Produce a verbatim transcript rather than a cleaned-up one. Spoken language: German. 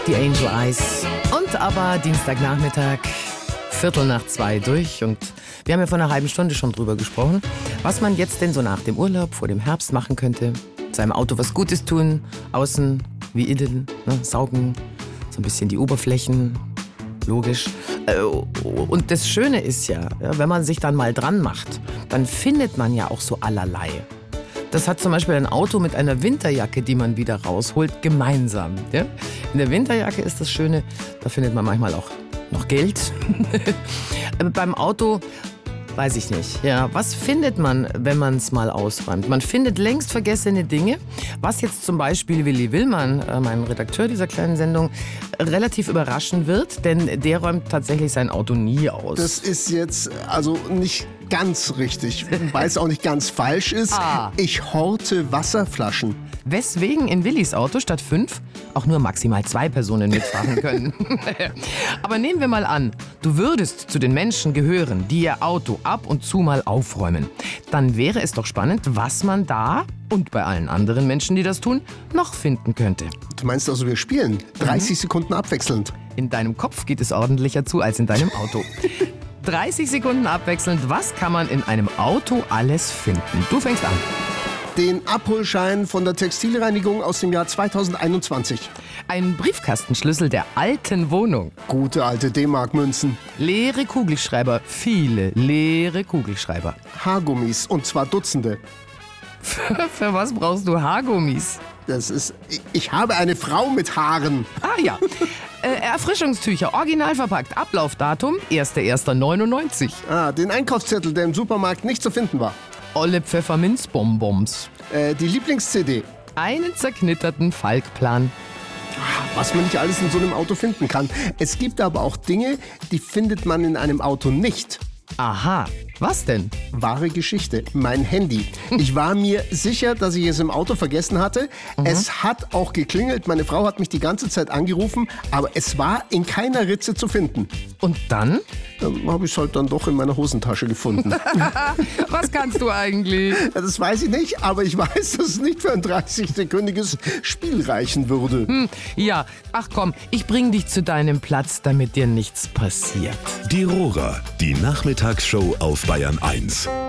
die Angel Eyes. Und aber Dienstagnachmittag, Viertel nach zwei durch. Und wir haben ja vor einer halben Stunde schon drüber gesprochen, was man jetzt denn so nach dem Urlaub vor dem Herbst machen könnte. Seinem Auto was Gutes tun, außen wie innen, ne, saugen, so ein bisschen die Oberflächen, logisch. Und das Schöne ist ja, wenn man sich dann mal dran macht, dann findet man ja auch so allerlei. Das hat zum Beispiel ein Auto mit einer Winterjacke, die man wieder rausholt, gemeinsam. Ja? In der Winterjacke ist das Schöne, da findet man manchmal auch noch Geld. Beim Auto weiß ich nicht. Ja, was findet man, wenn man es mal ausräumt? Man findet längst vergessene Dinge, was jetzt zum Beispiel Willi Willmann, mein Redakteur dieser kleinen Sendung, relativ überraschen wird, denn der räumt tatsächlich sein Auto nie aus. Das ist jetzt also nicht ganz richtig, weil es auch nicht ganz falsch ist. Ah. Ich horte Wasserflaschen. Weswegen in Willis Auto statt fünf auch nur maximal zwei Personen mitfahren können. Aber nehmen wir mal an, du würdest zu den Menschen gehören, die ihr Auto ab und zu mal aufräumen. Dann wäre es doch spannend, was man da und bei allen anderen Menschen, die das tun, noch finden könnte. Du meinst also, wir spielen dreißig Mhm. Sekunden abwechselnd? In deinem Kopf geht es ordentlicher zu als in deinem Auto. dreißig Sekunden abwechselnd, was kann man in einem Auto alles finden? Du fängst an. Den Abholschein von der Textilreinigung aus dem Jahr zweitausendeinundzwanzig. Ein Briefkastenschlüssel der alten Wohnung. Gute alte D-Mark-Münzen. Leere Kugelschreiber. Viele leere Kugelschreiber. Haargummis, und zwar Dutzende. Für was brauchst du Haargummis? Das ist... Ich habe eine Frau mit Haaren. Ah ja. äh, Erfrischungstücher, original verpackt. Ablaufdatum erster erster neunundneunzig. Ah, den Einkaufszettel, der im Supermarkt nicht zu finden war. Olle Pfefferminzbonbons. Äh, die Lieblings-C D. Einen zerknitterten Falkplan. Was man nicht alles in so einem Auto finden kann. Es gibt aber auch Dinge, die findet man in einem Auto nicht. Aha. Was denn? Wahre Geschichte. Mein Handy. Ich war mir sicher, dass ich es im Auto vergessen hatte. Mhm. Es hat auch geklingelt. Meine Frau hat mich die ganze Zeit angerufen, aber es war in keiner Ritze zu finden. Und dann? Dann habe ich es halt dann doch in meiner Hosentasche gefunden. Was kannst du eigentlich? Das weiß ich nicht, aber ich weiß, dass es nicht für ein dreißig-sekündiges Spiel reichen würde. Hm, ja, ach komm, ich bring dich zu deinem Platz, damit dir nichts passiert. Die Rohrer, die Nachmittagsshow auf Bayern eins.